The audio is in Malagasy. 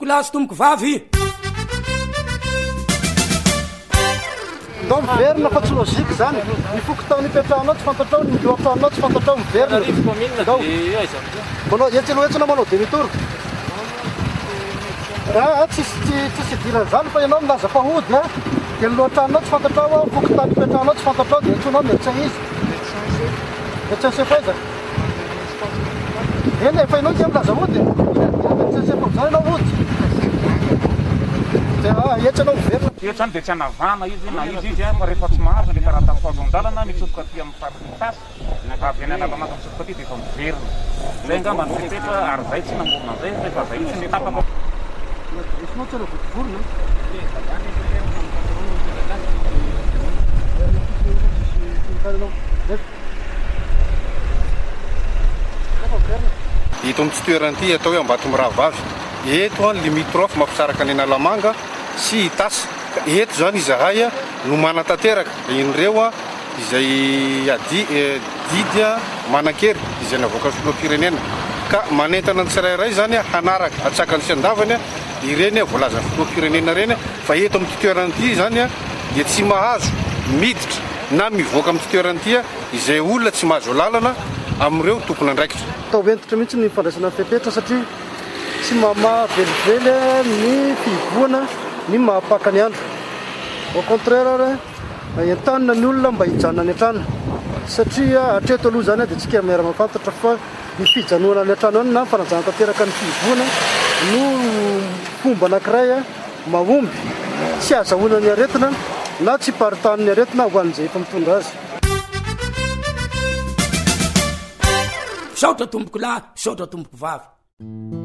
Kolasy tomboko vavy ndao miverina fa tsy lôzika zany mifokotao nipetrahanao tsy fantatrao miloatanao tsy fantatrao miverina manao etsaloetsina manao demi-tour tsisy idirany zany fa ianao milaza fahody a dia loatranao tsy fantatrao mifokotao nipetrahanao tsy fantatrao dia etsonao médecin izy médecin chef aizaka eny efa ianao dia milaza hody médecin chef am'zany ianao hody etsanao miverina etrany dia tsy anavana izy na izy fa rehefa tsy mahazo le karaha tafazo-dalana mitsofoka aty amin'ny fariny tasy avy any analamaka mitsofoka aty dia efa miverina zay angamba ny fepetra ary zay tsy namorona zay rehefa zay tsy tapaka isinao tsy anabotivorona ito amin'ny tsy toerana ity atao hoe Ambatomirahavavy eto a ny limitrophe mampisaraka ny Analamanga sy Tasy ka eto zany izahay no manatanteraka inireo a izay didy manan-kery izay navoaka filoham-pirenena ka manentana ny tsirairay zany hanaraka atsakany sy andavany ireny voalazany filoham-pirenena reny fa eto amin'ny toerana ity zany dia tsy mahazo miditra na mivoaka amin'ny toerana ity izay olona tsy mahazo lalana amin'ireo tompony andraikitra. Atao entitra mihitsy ny fandraisana fepetra satria tsy mahavelively ny fivoana ny mahapaka ny andro. Au contraire entanina ny olona mba hijanona ny an-trano satria hatreto aloha zany dia tsika mera mafantatra fa ny fijanoana ny an-trano any na fanajana tanteraka ny fivoana no fomba anankiray mahomby tsy azahoana ny aretina na tsy paritany ny aretina ho an'izay efa mitondra azy. Saotra tomboko lahy, saotra tomboko vavy.